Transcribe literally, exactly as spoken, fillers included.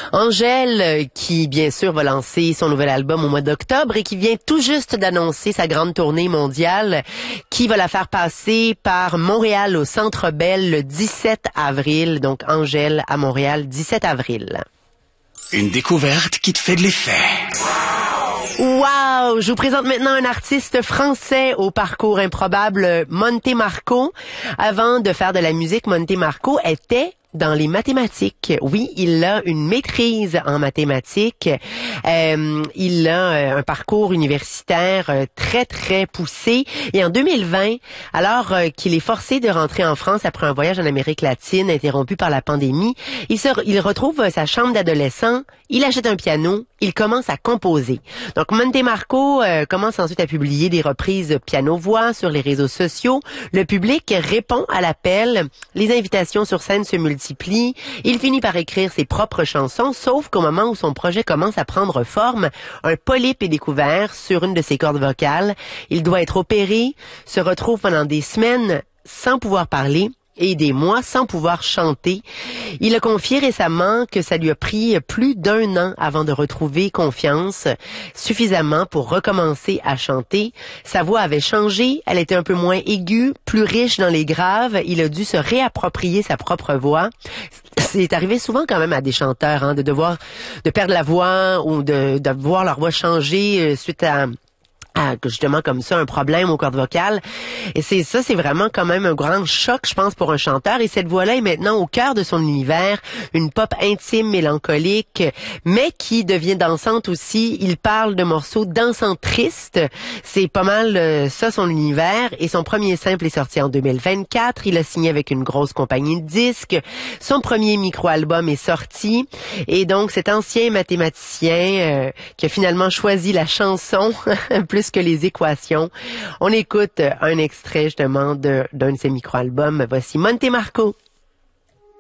Angèle, qui bien sûr va lancer son nouvel album au mois d'octobre et qui vient tout juste d'annoncer sa grande tournée mondiale qui va la faire passer par Montréal au Centre Bell le dix-sept avril. Donc Angèle à Montréal, dix-sept avril. Une découverte qui te fait de l'effet. Wow! Je vous présente maintenant un artiste français au parcours improbable, Monte Marco. Avant de faire de la musique, Monte Marco était dans les mathématiques. Oui, il a une maîtrise en mathématiques. Euh, il a euh, un parcours universitaire euh, très, très poussé. Et en deux mille vingt, alors euh, qu'il est forcé de rentrer en France après un voyage en Amérique latine interrompu par la pandémie, il, se, il retrouve sa chambre d'adolescent, il achète un piano, il commence à composer. Donc, Monte Marco euh, commence ensuite à publier des reprises piano-voix sur les réseaux sociaux. Le public répond à l'appel. Les invitations sur scène se multiplient. Il finit par écrire ses propres chansons, sauf qu'au moment où son projet commence à prendre forme, un polype est découvert sur une de ses cordes vocales. Il doit être opéré, se retrouve pendant des semaines sans pouvoir parler et des mois sans pouvoir chanter. Il a confié récemment que ça lui a pris plus d'un an avant de retrouver confiance suffisamment pour recommencer à chanter. Sa voix avait changé, elle était un peu moins aiguë, plus riche dans les graves. Il a dû se réapproprier sa propre voix. C'est arrivé souvent quand même à des chanteurs hein, de devoir de perdre la voix ou de, de voir leur voix changer suite à Ah, justement comme ça, un problème aux cordes vocales. Et c'est ça, c'est vraiment quand même un grand choc, je pense, pour un chanteur. Et cette voix-là est maintenant au cœur de son univers, une pop intime, mélancolique, mais qui devient dansante aussi. Il parle de morceaux dansants tristes. C'est pas mal euh, ça, son univers. Et son premier simple est sorti en deux mille vingt-quatre. Il a signé avec une grosse compagnie de disques. Son premier micro-album est sorti. Et donc, cet ancien mathématicien euh, qui a finalement choisi la chanson, plus que les équations. On écoute un extrait justement de, d'un de ses micro-albums. Voici Monte Marco.